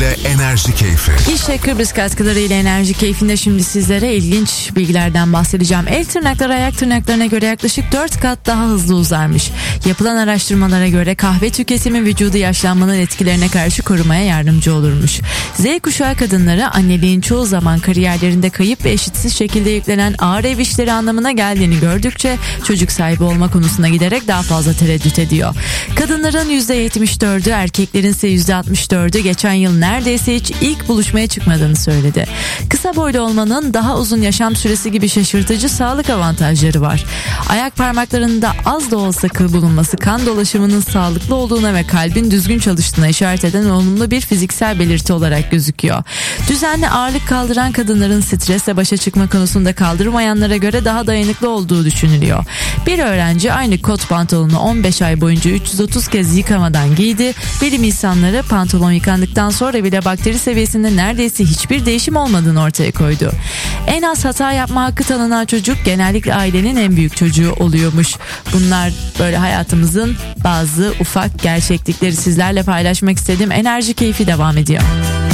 katkılarıyla Enerji Keyfi. İşte Kıbrıs katkılarıyla Enerji Keyfi'nde şimdi sizlere ilginç bilgilerden bahsedeceğim. El tırnakları ayak tırnaklarına göre yaklaşık 4 kat daha hızlı uzarmış. Yapılan araştırmalara göre kahve tüketimi vücudu yaşlanmanın etkilerine karşı korumaya yardımcı olurmuş. Z kuşağı kadınları anneliğin çoğu zaman kariyerlerinde kayıp ve eşitsiz şekilde yüklenen ağır ev işleri anlamına geldiğini gördükçe çocuk sahibi olma konusuna giderek daha fazla tereddüt ediyor. Kadınların %74'ü, erkeklerin ise %64'ü geçen yıl neredeyse hiç ilk buluşmaya çıkmadığını söyledi. Kısa boylu olmanın daha uzun yaşam süresi gibi şaşırtıcı sağlık avantajları var. Ayak parmaklarında az da olsa kıl bulunması kan dolaşımının sağlıklı olduğuna ve kalbin düzgün çalıştığına işaret eden olumlu bir fiziksel belirti olarak gözüküyor. Düzenli ağırlık kaldıran kadınların stresle başa çıkma konusunda kaldırmayanlara göre daha dayanıklı olduğu düşünülüyor. Bir öğrenci aynı kot pantolonu 15 ay boyunca 330 kez yıkamadan giydi. Bilim insanları pantolon yıkandıktan sonra bile bakteri seviyesinde neredeyse hiçbir değişim olmadığını ortaya koydu. En az hata yapma hakkı tanınan çocuk genellikle ailenin en büyük çocuğu oluyormuş. Bunlar böyle hayatımızın bazı ufak gerçeklikleri sizlerle paylaşmak istedim. Enerji Keyfi devam ediyor.